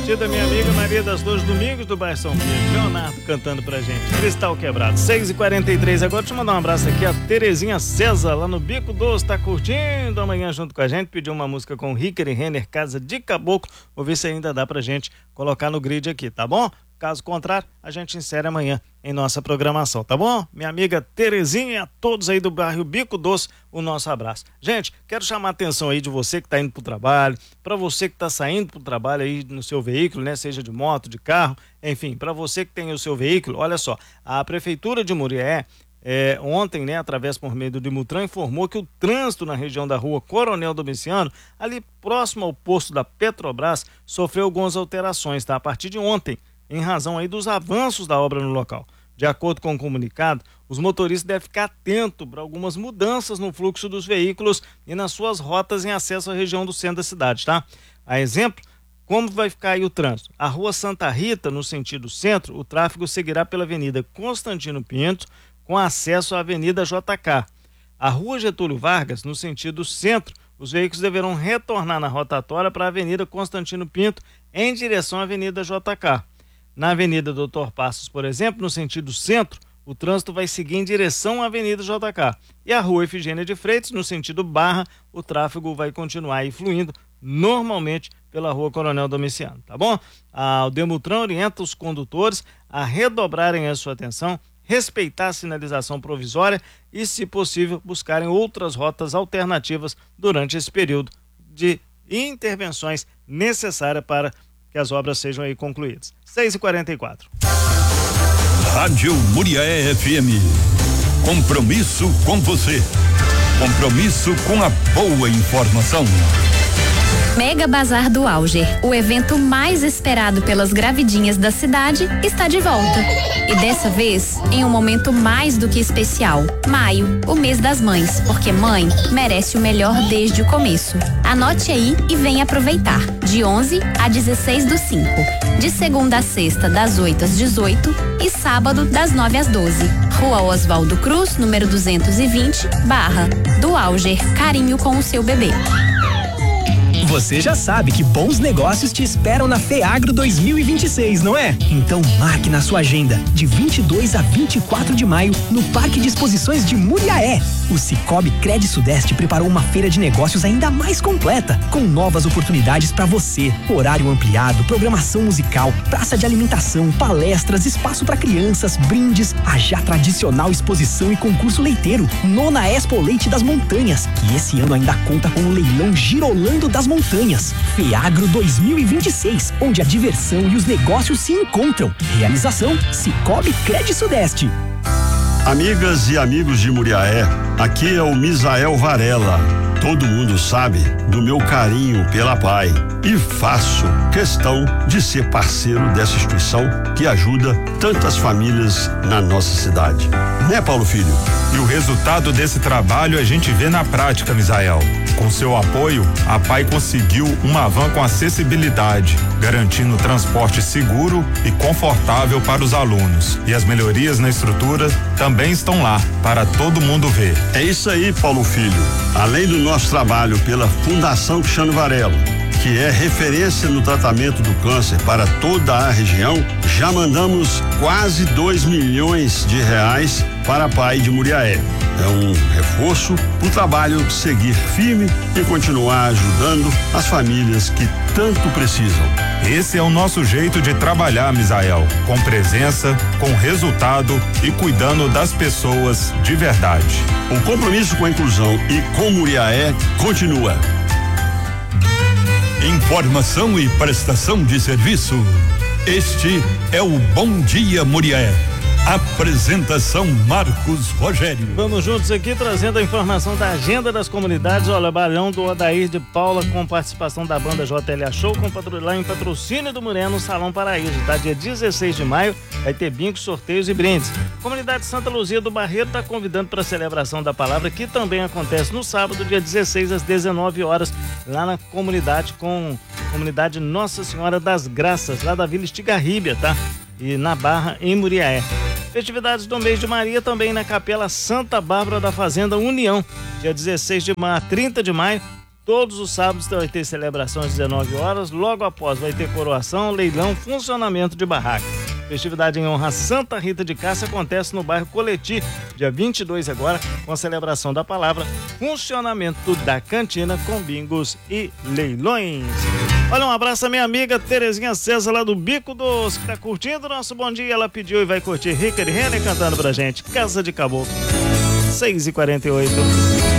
Divertida, minha amiga Maria das Dores Domingos do bairro São Pedro. Leonardo cantando pra gente. Cristal Quebrado. 6h43. Agora deixa eu mandar um abraço aqui a Terezinha César, lá no Bico Doce, tá curtindo amanhã junto com a gente. Pediu uma música com Ricker e Renner, Casa de Caboclo. Vou ver se ainda dá pra gente colocar no grid aqui, tá bom? Caso contrário, a gente insere amanhã em nossa programação, tá bom? Minha amiga Terezinha e a todos aí do bairro Bico Doce, o nosso abraço. Gente, quero chamar a atenção aí de você que tá indo pro trabalho, para você que tá saindo pro trabalho aí no seu veículo, né? Seja de moto, de carro, enfim, para você que tem o seu veículo, olha só, a Prefeitura de Muriaé, ontem, né, através por meio do Dimutran, informou que o trânsito na região da rua Coronel Domiciano, ali próximo ao posto da Petrobras, sofreu algumas alterações, tá? A partir de ontem, em razão aí dos avanços da obra no local. De acordo com o comunicado, os motoristas devem ficar atentos para algumas mudanças no fluxo dos veículos e nas suas rotas em acesso à região do centro da cidade, tá? A exemplo, como vai ficar aí o trânsito? A rua Santa Rita, no sentido centro, o tráfego seguirá pela Avenida Constantino Pinto, com acesso à Avenida JK. A rua Getúlio Vargas, no sentido centro, os veículos deverão retornar na rotatória para a Avenida Constantino Pinto, em direção à Avenida JK. Na Avenida Doutor Passos, por exemplo, no sentido centro, o trânsito vai seguir em direção à Avenida JK. E a Rua Efigênia de Freitas, no sentido Barra, o tráfego vai continuar aí fluindo normalmente pela Rua Coronel Domiciano, tá bom? O Demutran orienta os condutores a redobrarem a sua atenção, respeitar a sinalização provisória e, se possível, buscarem outras rotas alternativas durante esse período de intervenções necessárias para que as obras sejam aí concluídas. 6h44. Rádio Muriaé FM. Compromisso com você. Compromisso com a boa informação. Mega Bazar do Auger, o evento mais esperado pelas gravidinhas da cidade, está de volta. E dessa vez, em um momento mais do que especial. Maio, o mês das mães, porque mãe merece o melhor desde o começo. Anote aí e venha aproveitar. De 11 a 16/5. De segunda a sexta, das 8 às 18 e sábado, das 9 às 12. Rua Oswaldo Cruz, número 220, Barra. Do Auger, carinho com o seu bebê. Você já sabe que bons negócios te esperam na FEAGRO 2026, não é? Então marque na sua agenda, de 22 a 24 de maio, no Parque de Exposições de Muriaé. O Cicobi Cred Sudeste preparou uma feira de negócios ainda mais completa, com novas oportunidades para você. Horário ampliado, programação musical, praça de alimentação, palestras, espaço para crianças, brindes, a já tradicional exposição e concurso leiteiro, Nona Expo Leite das Montanhas, que esse ano ainda conta com o leilão Girolando das Montanhas. FEAGRO 2026, onde a diversão e os negócios se encontram. Realização Cicobi Cred Sudeste. Amigas e amigos de Muriaé, aqui é o Misael Varela. Todo mundo sabe do meu carinho pela PAI e faço questão de ser parceiro dessa instituição que ajuda tantas famílias na nossa cidade. Né, Paulo Filho? E o resultado desse trabalho a gente vê na prática, Misael. Com seu apoio, a PAI conseguiu uma van com acessibilidade, garantindo transporte seguro e confortável para os alunos. E as melhorias na estrutura também estão lá, para todo mundo ver. É isso aí, Paulo Filho. Além do nosso trabalho pela Fundação Cristiano Varela, que é referência no tratamento do câncer para toda a região, já mandamos quase 2 milhões de reais para a PAI de Muriaé. É um reforço para o trabalho seguir firme e continuar ajudando as famílias que tanto precisam. Esse é o nosso jeito de trabalhar, Misael, com presença, com resultado e cuidando das pessoas de verdade. O compromisso com a inclusão e com Muriaé continua. Informação e prestação de serviço. Este é o Bom Dia Muriaé. Apresentação Marcos Rogério. Vamos juntos aqui trazendo a informação da agenda das comunidades. Olha, Balão do Odair de Paula com participação da banda JLA Show lá em patrocínio do Muriaé no Salão Paraíso. Tá? Dia 16 de maio vai ter bingos, sorteios e brindes. Comunidade Santa Luzia do Barreiro está convidando para a celebração da palavra, que também acontece no sábado, dia 16 às 19 horas, lá na comunidade comunidade Nossa Senhora das Graças, lá da Vila Estigarribia, tá? E na Barra, em Muriaé. Festividades do mês de Maria também na Capela Santa Bárbara da Fazenda União, dia 16 de maio a 30 de maio, Todos os sábados vai ter celebração às 19 horas, logo após vai ter coroação, leilão, funcionamento de barraca. Festividade em honra a Santa Rita de Cássia acontece no bairro Coleti, dia 22 agora, com a celebração da palavra, funcionamento da cantina com bingos e leilões. Olha, um abraço à minha amiga Terezinha César lá do Bico Doce, que tá curtindo o nosso Bom Dia. Ela pediu e vai curtir Rica de Renner cantando pra gente, Casa de Caboclo. 6h48.